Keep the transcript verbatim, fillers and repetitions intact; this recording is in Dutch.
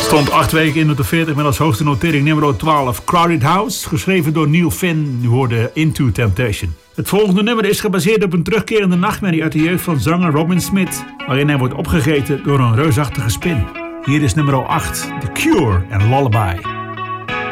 Stond acht weken in de top veertig met als hoogste notering nummer twaalf. Crowded House, geschreven door Neil Finn. U hoorde Into Temptation. Het volgende nummer is gebaseerd op een terugkerende nachtmerrie uit de jeugd van zanger Robin Smith, waarin hij wordt opgegeten door een reusachtige spin. Hier is nummer acht, The Cure en Lullaby.